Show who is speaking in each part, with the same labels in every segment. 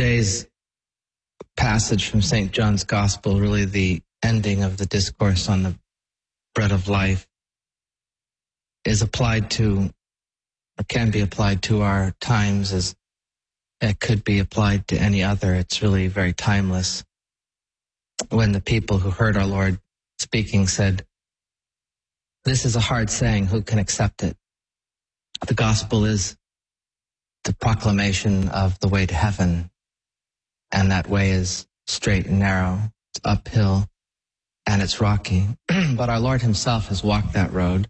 Speaker 1: Today's passage from St. John's Gospel, really the ending of the discourse on the bread of life, is applied to, or can be applied to our times as it could be applied to any other. It's really very timeless. When the people who heard our Lord speaking said, "This is a hard saying, who can accept it?" The gospel is the proclamation of the way to heaven, and that way is straight and narrow, it's uphill, and it's rocky. But our Lord himself has walked that road,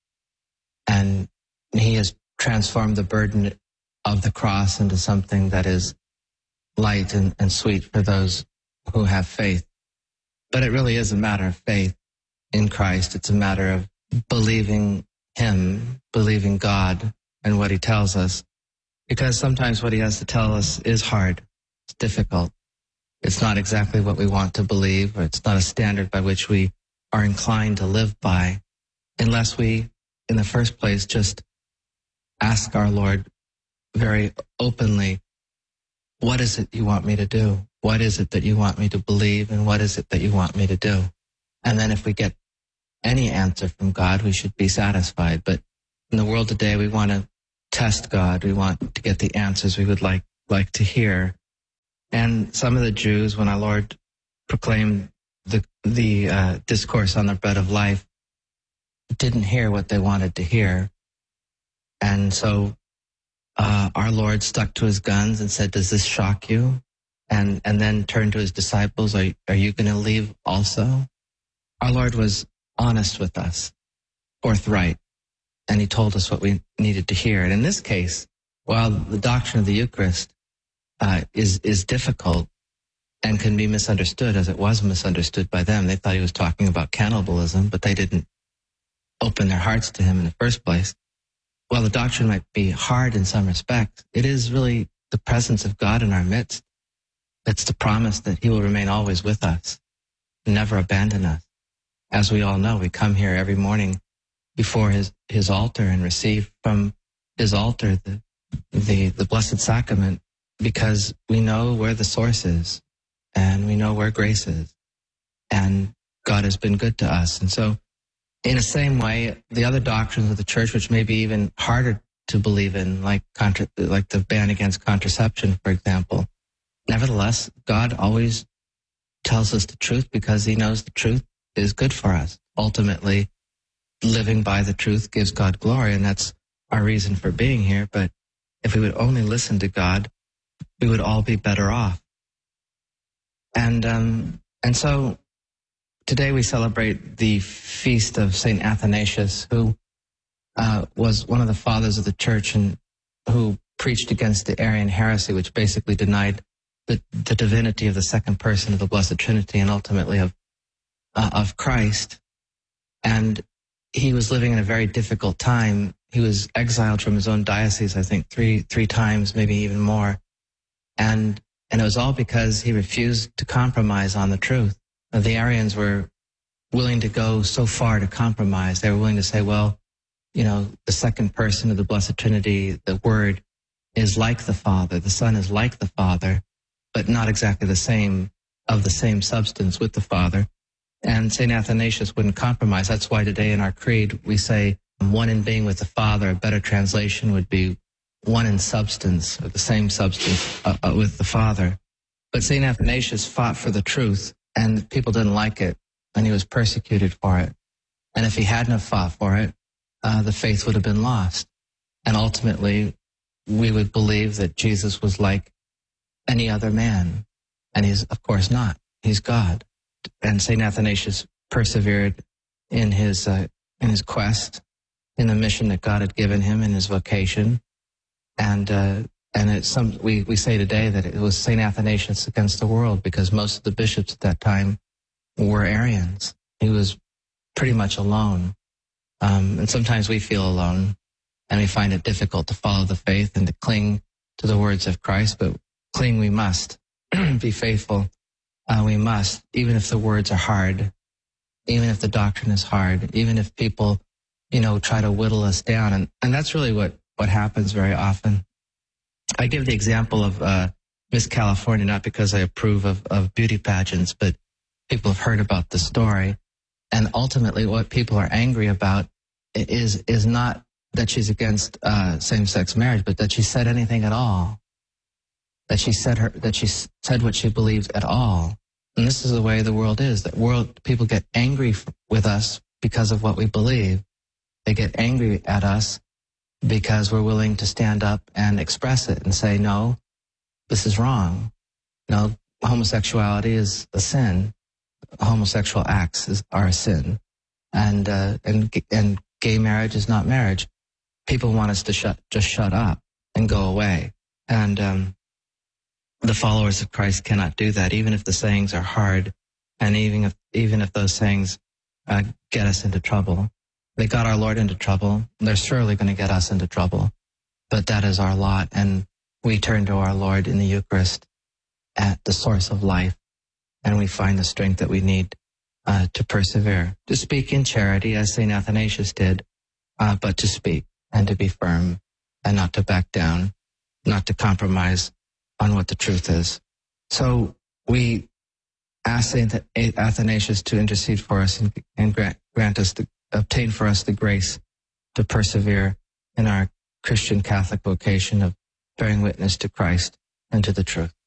Speaker 1: and he has transformed the burden of the cross into something that is light and sweet for those who have faith. But it really is a matter of faith in Christ. It's a matter of believing him, believing God and what he tells us. Because sometimes what he has to tell us is hard. It's difficult. It's not exactly what we want to believe, or it's not a standard by which we are inclined to live by, unless we, in the first place, just ask our Lord very openly, what is it you want me to do? What is it that you want me to believe, and what is it that you want me to do? And then if we get any answer from God, we should be satisfied. But in the world today, we want to test God. We want to get the answers we would like to hear. And some of the Jews, when our Lord proclaimed the discourse on the bread of life, didn't hear what they wanted to hear. And so our Lord stuck to his guns and said, "Does this shock you?" And then turned to his disciples, are you going to leave also? Our Lord was honest with us, forthright, and he told us what we needed to hear. And in this case, while the doctrine of the Eucharist is difficult and can be misunderstood, as it was misunderstood by them, they thought he was talking about cannibalism, but they didn't open their hearts to him in the first place. While the doctrine might be hard in some respects, it is really the presence of God in our midst. It's the promise that he will remain always with us, never abandon us. As we all know, we come here every morning before his altar and receive from his altar the Blessed Sacrament, because we know where the source is, and we know where grace is, and God has been good to us. And so, in the same way, the other doctrines of the Church, which may be even harder to believe in, like the ban against contraception, for example, nevertheless, God always tells us the truth because he knows the truth is good for us. Ultimately, living by the truth gives God glory, and that's our reason for being here. But if we would only listen to God, we would all be better off. And so today we celebrate the feast of St. Athanasius, who was one of the fathers of the Church and who preached against the Arian heresy, which basically denied the divinity of the second person of the Blessed Trinity and ultimately of Christ. And he was living in a very difficult time. He was exiled from his own diocese, I think, three times, maybe even more. And it was all because he refused to compromise on the truth. The Arians were willing to go so far to compromise. They were willing to say, well, the second person of the Blessed Trinity, the Word, is like the Father. The Son is like the Father, but not exactly the same substance with the Father. And St. Athanasius wouldn't compromise. That's why today in our creed we say one in being with the Father. A better translation would be one in substance, or the same substance with the Father. But St. Athanasius fought for the truth, and people didn't like it, and he was persecuted for it. And if he hadn't have fought for it, the faith would have been lost. And ultimately, we would believe that Jesus was like any other man. And he's, of course, not. He's God. And St. Athanasius persevered in his quest, in the mission that God had given him, in his vocation. And we say today that it was St. Athanasius against the world, because most of the bishops at that time were Arians. He was pretty much alone. And sometimes we feel alone, and we find it difficult to follow the faith and to cling to the words of Christ, but cling we must. Be faithful. We must, even if the words are hard, even if the doctrine is hard, even if people, try to whittle us down. And that's really what happens very often. I give the example of Miss California, not because I approve of beauty pageants, but people have heard about the story. And ultimately what people are angry about is not that she's against same-sex marriage, but that she said anything at all. That she said what she believes at all. And this is the way the world is. People get angry with us because of what we believe. They get angry at us because we're willing to stand up and express it and say, no, this is wrong. No, homosexuality is a sin. Homosexual acts are a sin. And gay marriage is not marriage. People want us to just shut up and go away. And the followers of Christ cannot do that, even if the sayings are hard, and even if those sayings get us into trouble. They got our Lord into trouble. They're surely going to get us into trouble. But that is our lot, and we turn to our Lord in the Eucharist at the source of life, and we find the strength that we need to persevere, to speak in charity, as St. Athanasius did, but to speak and to be firm and not to back down, not to compromise on what the truth is. So we ask St. Athanasius to intercede for us and obtain for us the grace to persevere in our Christian Catholic vocation of bearing witness to Christ and to the truth.